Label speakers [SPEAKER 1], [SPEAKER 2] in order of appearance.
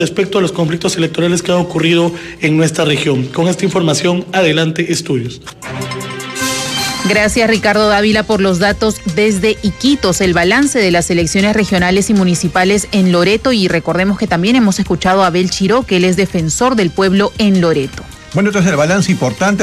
[SPEAKER 1] respecto a los conflictos electorales que han ocurrido en nuestra región. Con esta información, adelante, estudios.
[SPEAKER 2] Gracias, Ricardo Dávila, por los datos desde Iquitos, el balance de las elecciones regionales y municipales en Loreto, y recordemos que también hemos escuchado a Abel Chiró, que él es defensor del pueblo en Loreto.
[SPEAKER 3] Bueno, entonces el balance importante.